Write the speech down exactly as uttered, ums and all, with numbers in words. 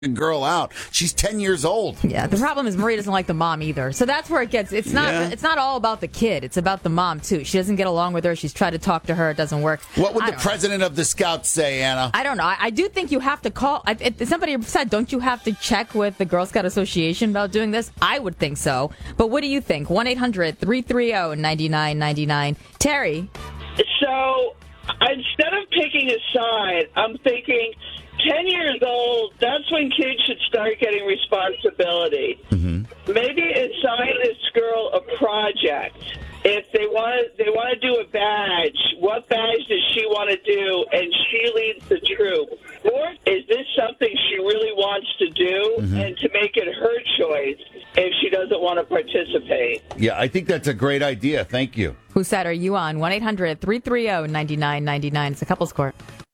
girl out. She's ten years old. Yeah, the problem is Marie doesn't like the mom either. So that's where it gets, it's not Yeah. it's not all about the kid. It's about the mom, too. She doesn't get along with her. She's tried to talk to her. It doesn't work. What would I the don't president know. of the Scouts say, Anna? I don't know. I, I do think you have to call. I, it, somebody said, don't you have to check with the Girl Scout Association about doing this? I would think so. But what do you think? one eight hundred three three zero nine nine nine nine. Terry? So instead of picking a side, I'm thinking ten years old, that's when kids should start getting responsibility. Mm-hmm. Maybe assign this girl a project. If they want to, they want to do a badge, what badge does she want to do? And she leads the troop. Or is this something she really wants to do, mm-hmm. and to make it her choice if she doesn't want to participate? Yeah, I think that's a great idea. Thank you. Who said, are you on? one eight hundred three three zero nine nine nine nine. It's a couple's court.